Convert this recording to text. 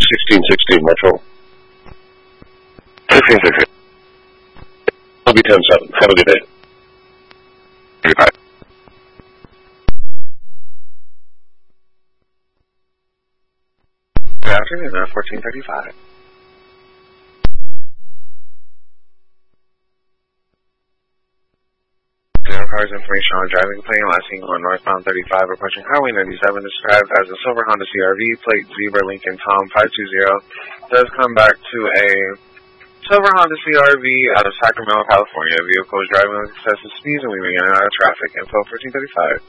1616 Metro. 1616. It'll be 10-7. Have a good day. Goodbye. Good afternoon, 1435. Cars information on driving plane last seen on northbound 35 approaching Highway 97 described as a silver Honda CRV, plate Zebra Lincoln Tom 520, does come back to a silver Honda CRV out of Sacramento, California. Vehicle is driving with excessive speeds and weaving in and out of traffic. Info 1435.